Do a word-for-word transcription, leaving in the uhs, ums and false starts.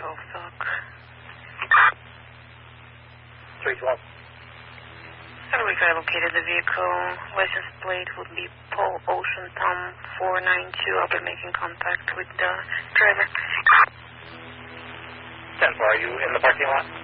Bostock. three twelve. How do we I located the vehicle? License plate would be Paul Ocean Tom four nine two. I'll be making contact with the driver. ten four, are you in the parking lot?